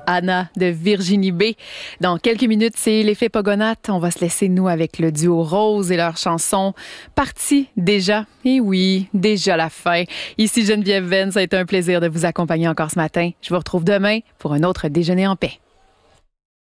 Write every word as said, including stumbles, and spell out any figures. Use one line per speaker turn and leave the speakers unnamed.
Anna de Virginie B. Dans quelques minutes, c'est l'effet Pogonates. On va se laisser, nous, avec le duo Rose et leur chanson « Parti déjà ». Et oui, déjà la fin. Ici Geneviève Venn, ça a été un plaisir de vous accompagner encore ce matin. Je vous retrouve demain pour un autre Déjeuner en paix.